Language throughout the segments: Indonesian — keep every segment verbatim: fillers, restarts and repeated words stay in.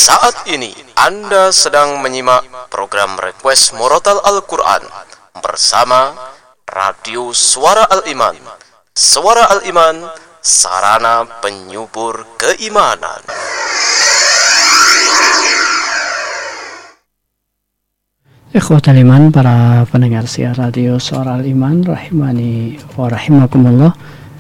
Saat ini Anda sedang menyimak program Request Murotal Al-Quran bersama Radio Suara Al-Iman. Suara Al-Iman, sarana penyubur keimanan. Ikhwatal iman, para pendengar siar Radio Suara Al-Iman, rahimani wa rahimakumullah.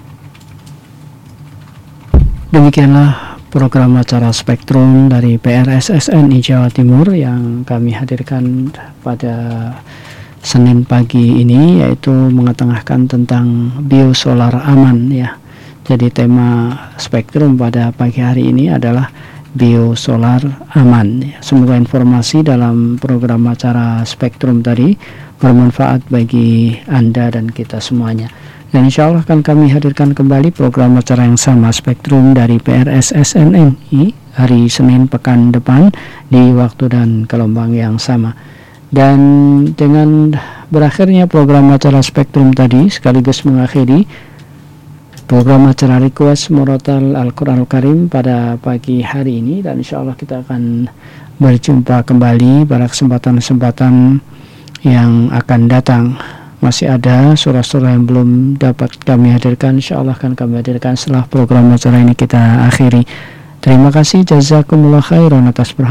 Demikianlah program acara Spektrum dari P R S S N I Jawa Timur yang kami hadirkan pada Senin pagi ini, yaitu mengetengahkan tentang biosolar aman ya. Jadi tema Spektrum pada pagi hari ini adalah biosolar aman ya. Semoga informasi dalam program acara Spektrum tadi bermanfaat bagi Anda dan kita semuanya. Dan insya Allah akan kami hadirkan kembali program acara yang sama Spektrum dari P R S S N I hari Senin pekan depan di waktu dan gelombang yang sama. Dan dengan berakhirnya program acara Spektrum tadi sekaligus mengakhiri program acara Request Murotal Al-Quranul Karim pada pagi hari ini, dan insya Allah kita akan berjumpa kembali pada kesempatan-kesempatan yang akan datang. Masih ada surah-surah yang belum dapat kami hadirkan, insya Allah akan kami hadirkan setelah program acara ini kita akhiri. Terima kasih, jazakumullah khairan atas perhatian.